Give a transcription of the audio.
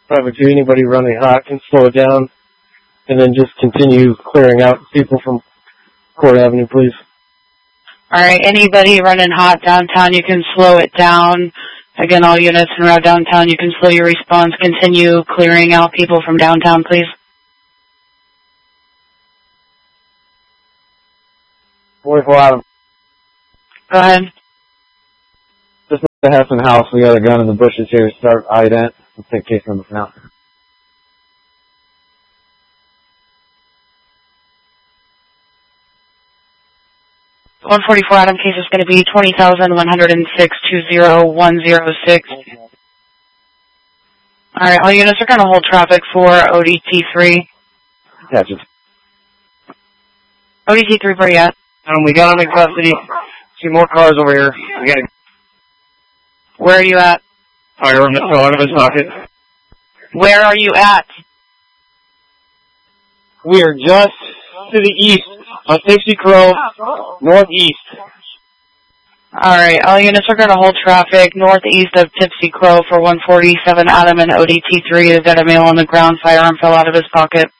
Private 2, anybody running hot can slow it down, and then just continue clearing out people from Court Avenue, please. Alright, anybody running hot downtown, you can slow it down. Again, all units en route downtown, you can slow your response. Continue clearing out people from downtown, please. 44 Adam. Go ahead. Just the Hessen house, we got a gun in the bushes here. Start ident. Let's take case number for now. $144 Adam case is going to be 20,106-20106. Alright, all units are going to hold traffic for ODT3. Catch it. ODT3, where you at? We got him in custody. See more cars over here. We got. Where are you at? Firearm that fell out of his pocket. Where are you at? We are just to the east on Tipsy Crow, northeast. Alright, all units are going to hold traffic northeast of Tipsy Crow for 147 Adam and ODT3. They've got a male on the ground. Firearm fell out of his pocket.